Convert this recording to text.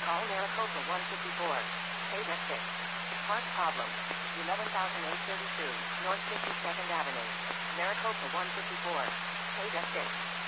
Call Maricopa 154. Paid at 6. Part problem. 11,832 North 52nd Avenue. Maricopa 154. Paid at 6.